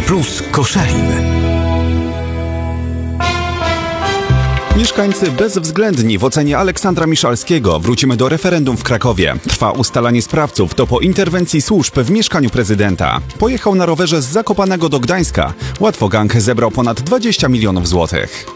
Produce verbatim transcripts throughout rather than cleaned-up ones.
Plus Koszalin. Mieszkańcy bezwzględni w ocenie Aleksandra Miszalskiego. Wrócimy do referendum w Krakowie. Trwa ustalanie sprawców. To po interwencji służb w mieszkaniu prezydenta. Pojechał na rowerze z Zakopanego do Gdańska. Łatwogang zebrał ponad dwadzieścia milionów złotych.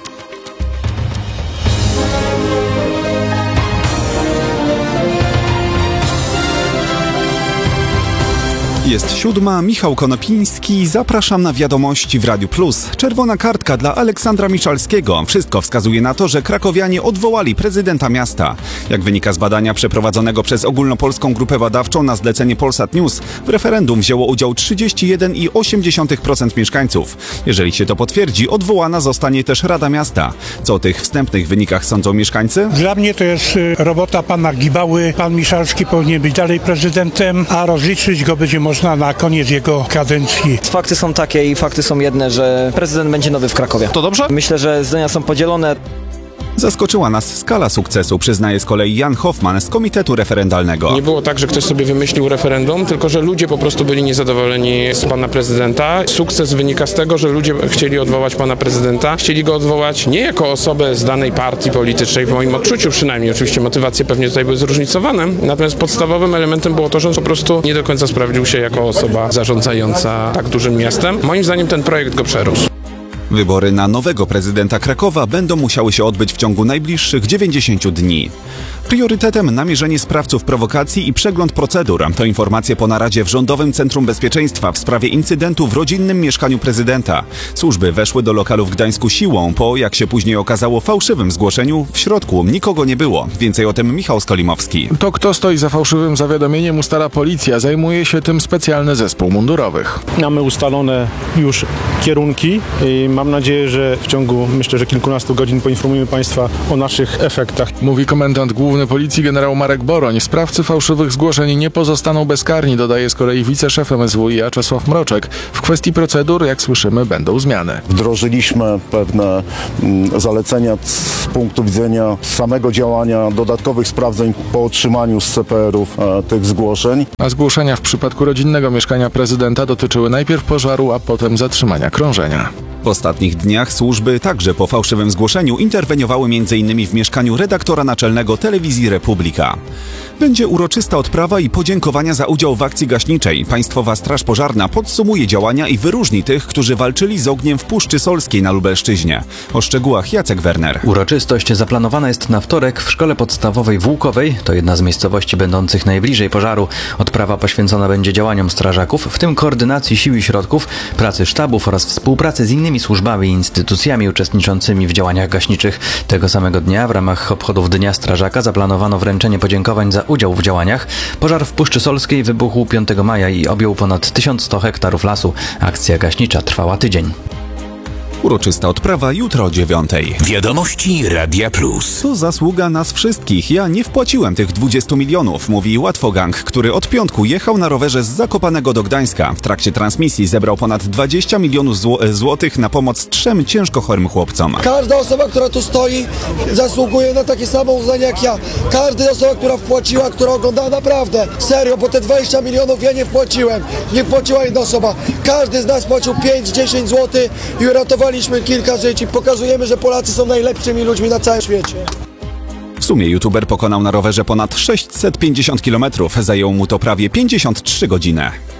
Jest siódma, Michał Konopiński, zapraszam na wiadomości w Radiu Plus. Czerwona kartka dla Aleksandra Miszalskiego. Wszystko wskazuje na to, że krakowianie odwołali prezydenta miasta. Jak wynika z badania przeprowadzonego przez ogólnopolską grupę badawczą na zlecenie Polsat News, w referendum wzięło udział trzydzieści jeden przecinek osiem procent mieszkańców. Jeżeli się to potwierdzi, odwołana zostanie też Rada Miasta. Co o tych wstępnych wynikach sądzą mieszkańcy? Dla mnie to jest robota pana Gibały. Pan Miszalski powinien być dalej prezydentem, a rozliczyć go będzie można na koniec jego kadencji. Fakty są takie i fakty są jedne, że prezydent będzie nowy w Krakowie. To dobrze? Myślę, że zdania są podzielone. Zaskoczyła nas skala sukcesu, przyznaje z kolei Jan Hoffman z Komitetu Referendalnego. Nie było tak, że ktoś sobie wymyślił referendum, tylko że ludzie po prostu byli niezadowoleni z pana prezydenta. Sukces wynika z tego, że ludzie chcieli odwołać pana prezydenta. Chcieli go odwołać nie jako osobę z danej partii politycznej, w moim odczuciu przynajmniej. Oczywiście motywacje pewnie tutaj były zróżnicowane. Natomiast podstawowym elementem było to, że on po prostu nie do końca sprawdził się jako osoba zarządzająca tak dużym miastem. Moim zdaniem ten projekt go przerósł. Wybory na nowego prezydenta Krakowa będą musiały się odbyć w ciągu najbliższych dziewięćdziesięciu dni. Priorytetem namierzenie sprawców prowokacji i przegląd procedur. To informacje po naradzie w Rządowym Centrum Bezpieczeństwa w sprawie incydentu w rodzinnym mieszkaniu prezydenta. Służby weszły do lokalu w Gdańsku siłą po, jak się później okazało, fałszywym zgłoszeniu. W środku nikogo nie było. Więcej o tym Michał Skolimowski. To, kto stoi za fałszywym zawiadomieniem, ustala policja. Zajmuje się tym specjalny zespół mundurowych. Mamy ustalone już kierunki i mam nadzieję, że w ciągu, myślę, że kilkunastu godzin poinformujemy Państwa o naszych efektach. Mówi komendant główny Policji generał Marek Boroń. Sprawcy fałszywych zgłoszeń nie pozostaną bezkarni, dodaje z kolei wiceszef M S W i A Czesław Mroczek. W kwestii procedur, jak słyszymy, będą zmiany. Wdrożyliśmy pewne mm, zalecenia z punktu widzenia samego działania, dodatkowych sprawdzeń po otrzymaniu z C P R-ów e, tych zgłoszeń. A zgłoszenia w przypadku rodzinnego mieszkania prezydenta dotyczyły najpierw pożaru, a potem zatrzymania krążenia. W ostatnich dniach służby także po fałszywym zgłoszeniu interweniowały między innymi w mieszkaniu redaktora naczelnego Telewizji Republika. Będzie uroczysta odprawa i podziękowania za udział w akcji gaśniczej. Państwowa Straż Pożarna podsumuje działania i wyróżni tych, którzy walczyli z ogniem w Puszczy Solskiej na Lubelszczyźnie. O szczegółach Jacek Werner. Uroczystość zaplanowana jest na wtorek w Szkole Podstawowej w Łukowej. To jedna z miejscowości będących najbliżej pożaru. Odprawa poświęcona będzie działaniom strażaków, w tym koordynacji sił i środków, pracy sztabów oraz współpracy z innymi służbami i instytucjami uczestniczącymi w działaniach gaśniczych. Tego samego dnia w ramach obchodów Dnia Strażaka zaplanowano wręczenie podziękowań za udział w działaniach. Pożar w Puszczy Solskiej wybuchł piątego maja i objął ponad tysiąc sto hektarów lasu. Akcja gaśnicza trwała tydzień. Uroczysta odprawa jutro o dziewiątej. Wiadomości Radia Plus. To zasługa nas wszystkich. Ja nie wpłaciłem tych dwudziestu milionów, mówi Łatwogang, który od piątku jechał na rowerze z Zakopanego do Gdańska. W trakcie transmisji zebrał ponad dwadzieścia milionów zł- złotych na pomoc trzem ciężko chorym chłopcom. Każda osoba, która tu stoi, zasługuje na takie samo uznanie jak ja. Każda osoba, która wpłaciła, która oglądała, naprawdę, serio, bo te dwadzieścia milionów ja nie wpłaciłem. Nie wpłaciła jedna osoba. Każdy z nas płacił pięć dziesięć złotych i uratowaliśmy kilka żyć i pokazujemy, że Polacy są najlepszymi ludźmi na całym świecie. W sumie youtuber pokonał na rowerze ponad sześćset pięćdziesiąt kilometrów. Zajęło mu to prawie pięćdziesiąt trzy godziny.